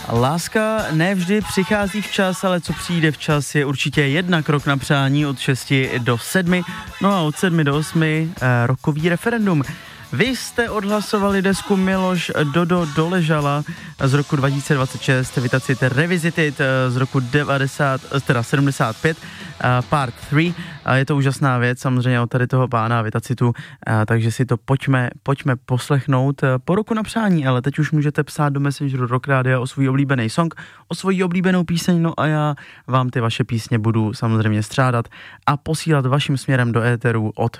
Láska nevždy přichází včas, ale co přijde včas je určitě jedna krok na přání od 6 do 7, no a od 7 do 8 rokový referendum. Vy jste odhlasovali desku Miloš Dodo Doležala z roku 2026, Vitacit Revisited z roku 75, Part 3. Je to úžasná věc, samozřejmě od tady toho pána Vitacitu, takže si to pojďme poslechnout po roku na přání, ale teď už můžete psát do Messengeru Rock Radio o svůj oblíbený song, o svoji oblíbenou píseň, no a já vám ty vaše písně budu samozřejmě střádat a posílat vaším směrem do éteru od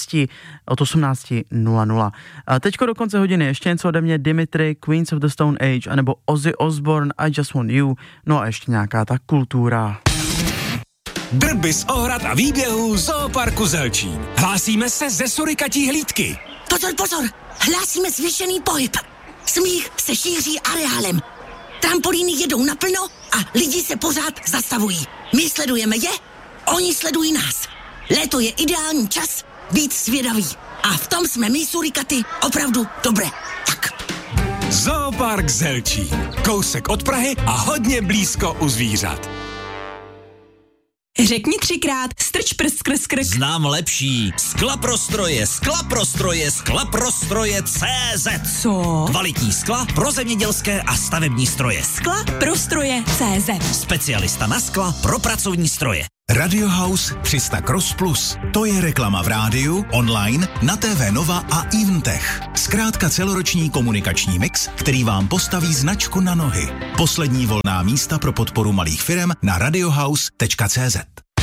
18:00. Teďko do konce hodiny ještě něco ode mě, Dimitri, Queens of the Stone Age, anebo Ozzy Osbourne, I Just Want You, no a ještě nějaká ta kultura. Drby z ohrad a výběhů Zooparku Zelčín. Hlásíme se ze surikatí hlídky. Pozor, hlásíme zvýšený pohyb. Smích se šíří areálem. Trampolíny jedou naplno a lidi se pořád zastavují. My sledujeme je, oni sledují nás. Léto je ideální čas být zvědavý. A v tom jsme my surikaty opravdu dobré. Tak. Zoopark Zelčín. Kousek od Prahy a hodně blízko u zvířat. Řekni 3krát, strč prst skrz krk. Znám lepší. Skla prostroje CZ. Co? Kvalitní skla pro zemědělské a stavební stroje. Skla prostroje CZ. Specialista na skla pro pracovní stroje. Radio House 300 Cross Plus. To je reklama v rádiu, online, na TV Nova a Eventech. Zkrátka celoroční komunikační mix, který vám postaví značku na nohy. Poslední volná místa pro podporu malých firem na radiohouse.cz.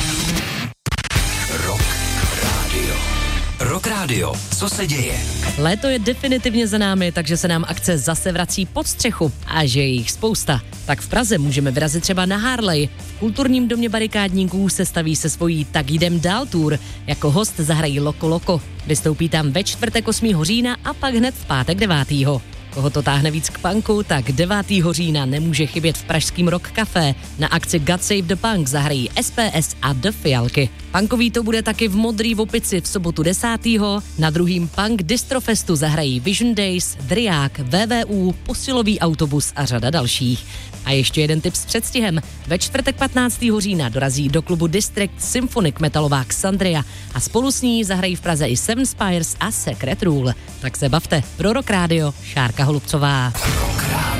Rock Radio. Co se děje? Léto je definitivně za námi, takže se nám akce zase vrací pod střechu a že je jich spousta. Tak v Praze můžeme vyrazit třeba na Harley. V kulturním domě barikádníků se staví se svojí Tak jdem dál tour. Jako host zahrají Loko Loko. Vystoupí tam ve čtvrtek 8. října a pak hned v pátek 9. Koho to táhne víc k punku, tak 9. října nemůže chybět v pražském Rock Café. Na akci God Save the Punk zahrají SPS a The Fialky. Punkový to bude taky v Modrý Opici v sobotu 10. Na druhým Punk Distrofestu zahrají Vision Days, Driák, VVU, Posilový autobus a řada dalších. A ještě jeden tip s předstihem. Ve čtvrtek 15. října dorazí do klubu District Symphonic metalová Xandria a spolu s ní zahrají v Praze i Seven Spires a Secret Rule. Tak se bavte. Pro Rock Radio, Šárka Holubcová.